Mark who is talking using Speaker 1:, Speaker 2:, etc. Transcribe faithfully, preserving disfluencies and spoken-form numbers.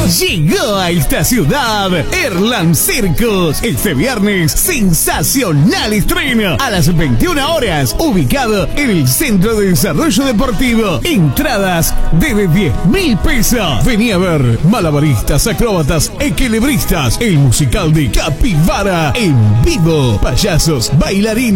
Speaker 1: Llegó a esta ciudad Erland Circus. Este viernes, sensacional estreno a las veintiuna horas, ubicado en el Centro de Desarrollo Deportivo. Entradas desde diez mil pesos. Vení a ver malabaristas, acróbatas, equilibristas, el musical de Capibara en vivo, payasos, bailarines.